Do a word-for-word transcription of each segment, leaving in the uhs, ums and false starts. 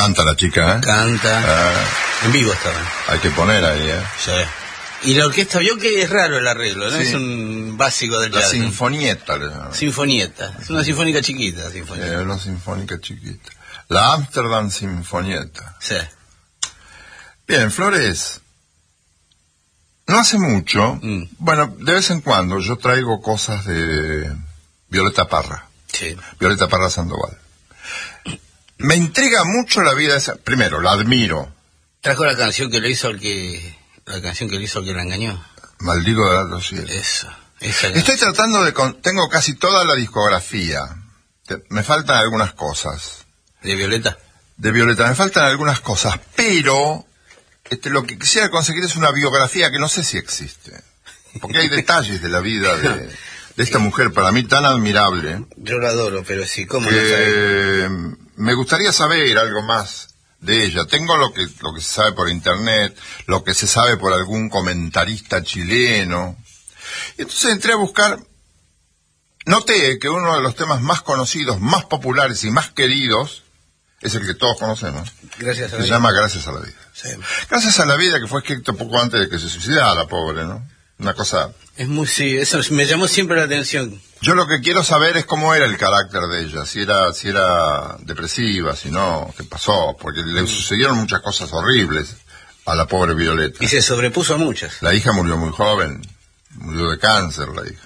Canta la chica, ¿eh? Canta. Ah, en vivo estaba. hay que poner ahí, ¿eh? Sí. Y la orquesta, vio que es raro el arreglo, ¿no? Sí. Es un básico del La jazz. sinfonieta. le llaman. Sinfonieta. Es una sinfónica chiquita, sinfonieta. Eh, una sinfónica chiquita. La Amsterdam Sinfonieta. Sí. Bien, Flores. No hace mucho, Mm. bueno, de vez en cuando yo traigo cosas de Violeta Parra. Sí. Violeta Parra Sandoval. Me intriga mucho la vida de esa. Primero, la admiro. Trajo la canción que le hizo al que... La canción que le hizo al que la engañó. Maldigo de los cielos. Eso. Esa Estoy tratando de... Con... Tengo casi toda la discografía. Te- Me faltan algunas cosas. ¿De Violeta? De Violeta, me faltan algunas cosas, pero este, lo que quisiera conseguir es una biografía que no sé si existe. Porque hay detalles de la vida de, de esta mujer, para mí tan admirable, Yo la adoro, pero sí, ¿cómo no sabe? que me gustaría saber algo más de ella. Tengo lo que, lo que se sabe por internet, lo que se sabe por algún comentarista chileno. Y entonces entré a buscar. Noté que uno de los temas más conocidos, más populares y más queridos es el que todos conocemos. Gracias a Se Dios. llama Gracias a la vida. Sí. Gracias a la vida, que fue escrito poco antes de que se suicidara, pobre, ¿no? Una cosa... Es muy, sí, eso me llamó siempre la atención. Yo lo que quiero saber es cómo era el carácter de ella, si era, si era depresiva, si no, qué pasó, porque le sucedieron muchas cosas horribles a la pobre Violeta. Y se sobrepuso a muchas. La hija murió muy joven, murió de cáncer la hija.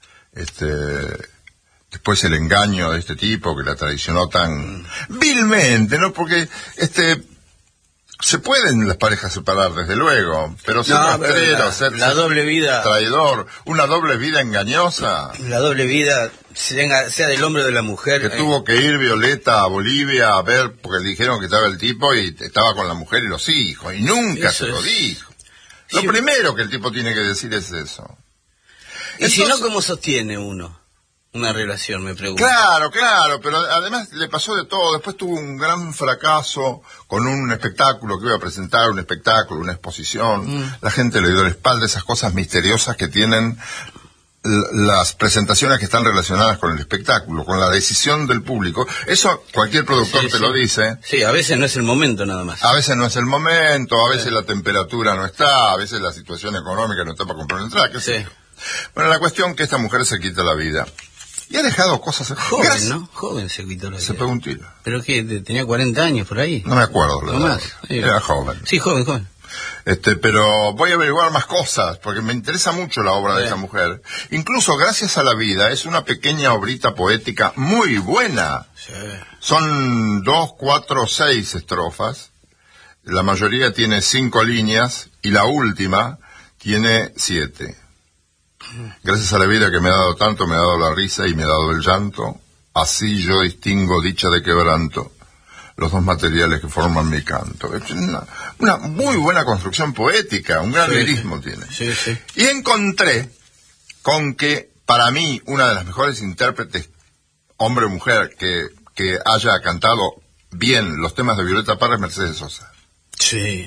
Este, después el engaño de este tipo que la traicionó tan vilmente, ¿no? Porque este se pueden las parejas separar, desde luego, pero ser No, pero rastrero, la- ser, la ser doble vida- traidor, una doble vida engañosa, La doble vida, sea, sea del hombre o de la mujer. que eh, tuvo que ir Violeta a Bolivia a ver, porque le dijeron que estaba el tipo y estaba con la mujer y los hijos, y nunca Eso se lo es- dijo. Lo Sí. primero que el tipo tiene que decir es eso. Y si no, Entonces- ¿cómo sostiene uno una relación, me pregunto? Claro, claro, pero además le pasó de todo. Después tuvo un gran fracaso con un espectáculo que iba a presentar, un espectáculo, una exposición. Mm. La gente le dio la espalda, esas cosas misteriosas que tienen l- las presentaciones que están relacionadas con el espectáculo, con la decisión del público. Eso cualquier productor Sí, te sí. lo dice. Sí, a veces no es el momento nada más. A veces no es el momento, a veces la temperatura no está, a veces la situación económica no está para comprar una entrada, qué sé Sí. yo. Bueno, la cuestión que esta mujer se quita la vida. Y ha dejado cosas... Joven, Gracias- ¿no? Joven se quitó la Se vida. pegó un tiro. ¿Pero qué? ¿Te- ¿Tenía cuarenta años por ahí? No me acuerdo, la No verdad. más. Sí. Era joven. Sí, joven, joven. Este, pero voy a averiguar más cosas, porque me interesa mucho la obra de Sí. esa mujer. Incluso Gracias a la vida es una pequeña obrita poética muy buena. Sí. Son dos, cuatro, seis estrofas. La mayoría tiene cinco líneas y la última tiene siete. Gracias a la vida que me ha dado tanto, me ha dado la risa y me ha dado el llanto. Así yo distingo dicha de quebranto, los dos materiales que forman mi canto. Es una, una muy buena construcción poética, un gran Sí, lirismo sí. tiene. Sí, sí. Y encontré con que, para mí, una de las mejores intérpretes, hombre o mujer, que, que haya cantado bien los temas de Violeta Parra es Mercedes Sosa. Sí.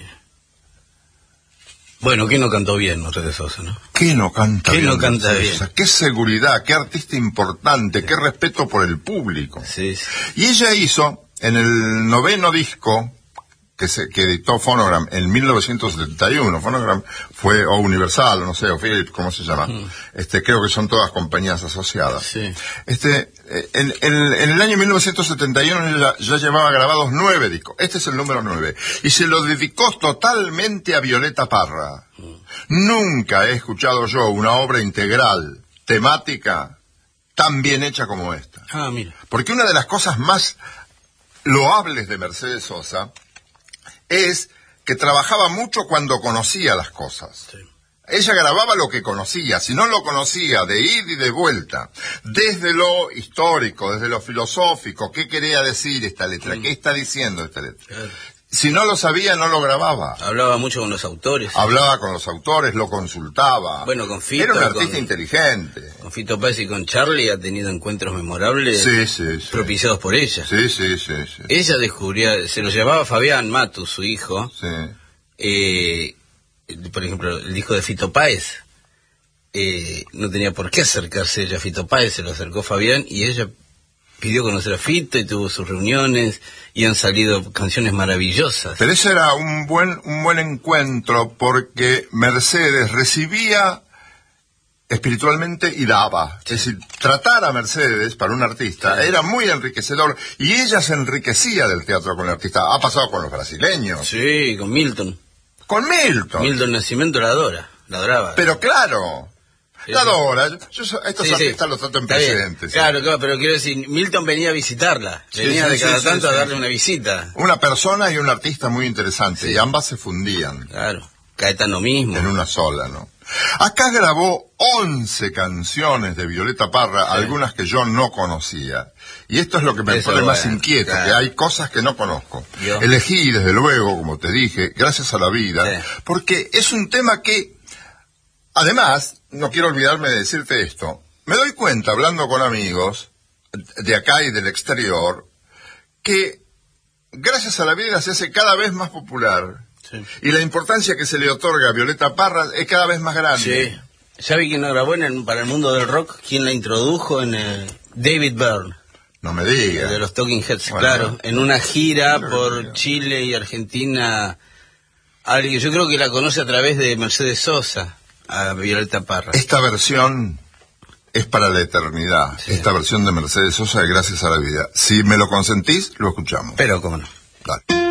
Bueno, ¿quién no cantó bien Mercedes Sosa, no? ¿Qué no canta ¿Qué bien? no canta Mercedes bien? Sosa? Qué seguridad, qué artista importante, qué respeto por el público. Sí, sí. Y ella hizo, en el noveno disco que se que editó Phonogram en mil novecientos setenta y uno, Phonogram fue, o Universal, no sé, o Philips, ¿cómo se llama? Mm. Este, creo que son todas compañías asociadas. Sí. Este, eh, en, en- en el año mil novecientos setenta y uno ya, ya llevaba grabados nueve discos. Este es el número nueve. Y se lo dedicó totalmente a Violeta Parra. Nunca he escuchado yo una obra integral, temática, tan bien hecha como esta. Ah, mira. Porque una de las cosas más loables de Mercedes Sosa es que trabajaba mucho cuando conocía las cosas. Sí. Ella grababa lo que conocía, si no lo conocía, de ida y de vuelta, desde lo histórico, desde lo filosófico, qué quería decir esta letra, Mm. qué está diciendo esta letra. Claro. Si no lo sabía, no lo grababa. Hablaba mucho con los autores. Hablaba con los autores, lo consultaba. Bueno, con Fito, Era un artista con- inteligente. Con Fito Páez y con Charlie ha tenido encuentros memorables Sí, sí, sí. propiciados por ella. Sí, sí, sí, sí. Ella descubría, se lo llevaba Fabián Matus, su hijo, Sí. eh, por ejemplo, el hijo de Fito Páez, eh, no tenía por qué acercarse ella a Fito Páez, se lo acercó Fabián y ella pidió conocer a Fito y tuvo sus reuniones y han salido canciones maravillosas. Pero ese era un buen, un buen encuentro porque Mercedes recibía espiritualmente y daba. Es decir, tratar a Mercedes para un artista sí. era muy enriquecedor y ella se enriquecía del teatro con el artista. Ha pasado con los brasileños. Sí, con Milton. Con Milton. Milton Nascimento la adora, la adoraba. Pero claro, sí, la adora. Yo, yo estos sí, artistas sí. los trato en Está presente. Sí. Claro, claro, pero quiero decir, Milton venía a visitarla. Venía sí, sí, de cada sí, tanto sí, a darle sí. una visita. Una persona y un artista muy interesante, sí. y ambas se fundían. Claro, Caetano mismo. En una sola, ¿no? Acá grabó once canciones de Violeta Parra, sí. algunas que yo no conocía. Y esto es lo que me Eso pone bueno, más inquieto, claro. que hay cosas que no conozco. Yo. Elegí, desde luego, como te dije, Gracias a la Vida, sí. porque es un tema que, además, no quiero olvidarme de decirte esto, me doy cuenta, hablando con amigos de acá y del exterior, que Gracias a la Vida se hace cada vez más popular. Sí. Y la importancia que se le otorga a Violeta Parra es cada vez más grande. Sí. ¿Sabe quién la grabó en el, para el mundo del rock? ¿Quién la introdujo? En el David Byrne. No me digas. De los Talking Heads, bueno, claro. En una gira por Chile y Argentina. Alguien, yo creo que la conoce a través de Mercedes Sosa, a Violeta Parra. Esta versión es para la eternidad. Sí. Esta versión de Mercedes Sosa de Gracias a la Vida. Si me lo consentís, lo escuchamos. Pero cómo no. Dale.